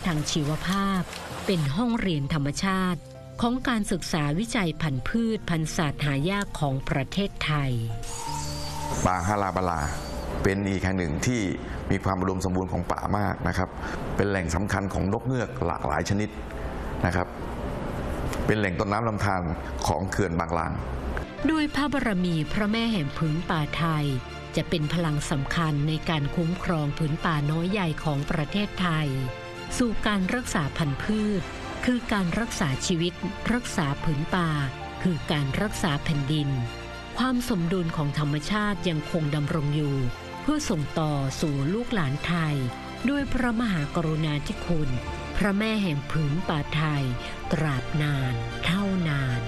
างชีวภาพเป็นห้องเรียนธรรมชาติของการศึกษาวิจัยพันธุ์พืชพันธุ์สัตว์หายากของประเทศไทยป่าฮาราบาลาเป็นอีกแห่งหนึ่งที่มีความอุดมสมบูรณ์ของป่ามากนะครับเป็นแหล่งสำคัญของนกเงือกหลากหลายชนิดนะครับเป็นแหล่งต้นน้ำลำธารของเขื่อนบางลางด้วยพระบารมีพระแม่แห่งผืนป่าไทยจะเป็นพลังสำคัญในการคุ้มครองผืนป่าน้อยใหญ่ของประเทศไทยสู่การรักษาพันธุ์พืชคือการรักษาชีวิตรักษาผืนป่าคือการรักษาแผ่นดินความสมดุลของธรรมชาติยังคงดำรงอยู่เพื่อส่งต่อสู่ลูกหลานไทยด้วยพระมหากรุณาธิคุณพระแม่แห่งผืนป่าไทยตราบนานเท่านาน